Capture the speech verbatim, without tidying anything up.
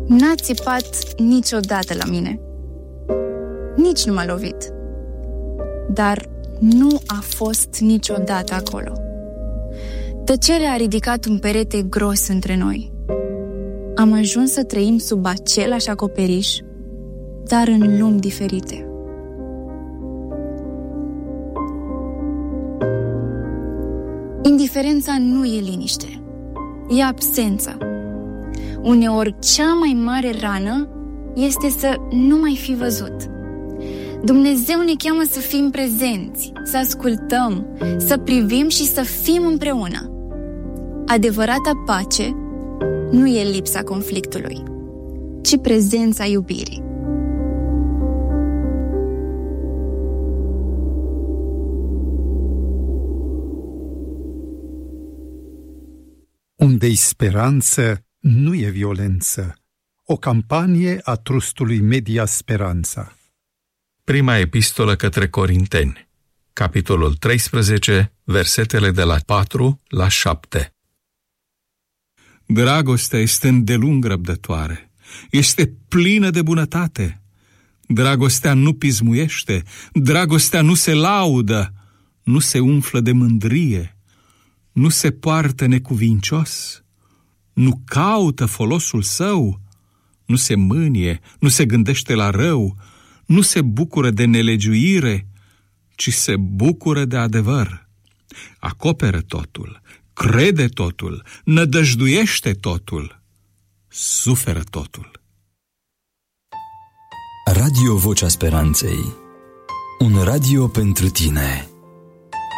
N-a țipat niciodată la mine. Nici nu m-a lovit. Dar nu a fost niciodată acolo. Tăcerea a ridicat un perete gros între noi. Am ajuns să trăim sub același acoperiș, dar în lumi diferite. Indiferența nu e liniște, e absența. Uneori, cea mai mare rană este să nu mai fi văzut. Dumnezeu ne cheamă să fim prezenți, să ascultăm, să privim și să fim împreună. Adevărata pace nu e lipsa conflictului, ci prezența iubirii. Unde-i speranță, nu e violență. O campanie a trustului Media Speranța. Prima epistolă către Corinteni, capitolul treisprezece, versetele de la patru la șapte. Dragostea este îndelung răbdătoare, este plină de bunătate. Dragostea nu pismuiește, dragostea nu se laudă, nu se umflă de mândrie, nu se poartă necuvincios, nu caută folosul său, nu se mânie, nu se gândește la rău, nu se bucură de nelegiuire, ci se bucură de adevăr. Acoperă totul, crede totul, nădăjduiește totul, suferă totul. Radio Vocea Speranței. Un radio pentru tine.